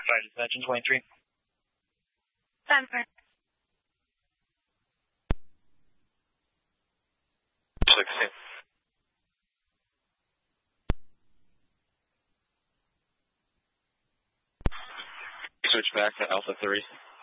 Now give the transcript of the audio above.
Engine 23. Denver. 16. Switch back to Alpha 3.